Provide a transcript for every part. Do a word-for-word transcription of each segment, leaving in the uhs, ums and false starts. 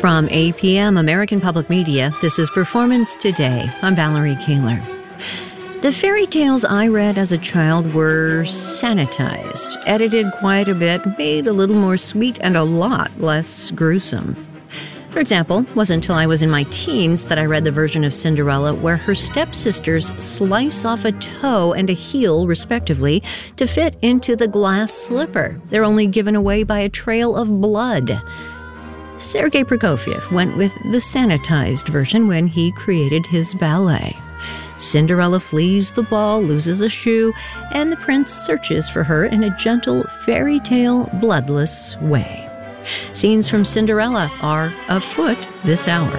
From A P M, American Public Media, this is Performance Today. I'm Valerie Kaler. The fairy tales I read as a child were sanitized, edited quite a bit, made a little more sweet, and a lot less gruesome. For example, it wasn't until I was in my teens that I read the version of Cinderella where her stepsisters slice off a toe and a heel, respectively, to fit into the glass slipper. They're only given away by a trail of blood. Sergei Prokofiev went with the sanitized version when he created his ballet. Cinderella flees the ball, loses a shoe, and the prince searches for her in a gentle, fairy tale, bloodless way. Scenes from Cinderella are afoot this hour.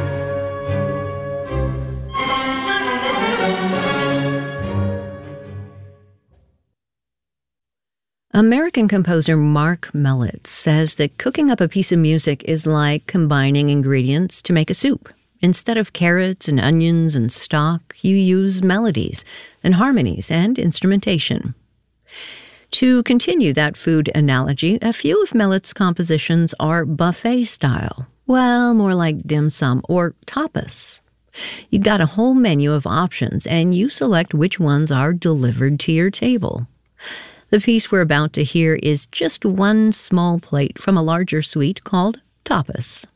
American composer Mark Mellitz says that cooking up a piece of music is like combining ingredients to make a soup. Instead of carrots and onions and stock, you use melodies and harmonies and instrumentation. To continue that food analogy, a few of Mellitz's compositions are buffet style. Well, more like dim sum or tapas. You've got a whole menu of options, and you select which ones are delivered to your table. The piece we're about to hear is just one small plate from a larger suite called tapas.